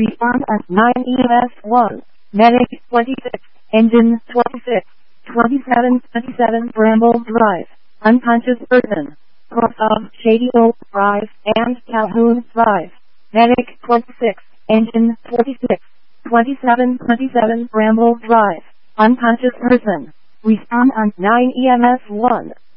Respond at 9 EMS 1. Medic 26. Engine 26. 2727 Bramble Drive. Unconscious person. Cross of Shady Oak Drive and Calhoun Drive. Medic 26. Engine 26. 2727 Bramble Drive. Unconscious person. Respond on 9 EMS 1.